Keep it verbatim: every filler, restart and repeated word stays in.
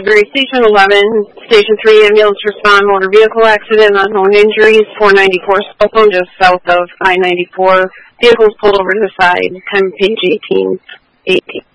Woodbury, Station eleven, Station three, ambulance respond, motor vehicle accident, unknown injuries, four ninety-four cell phone just south of I ninety-four. Vehicles pulled over to the side, time page eighteen eighteen.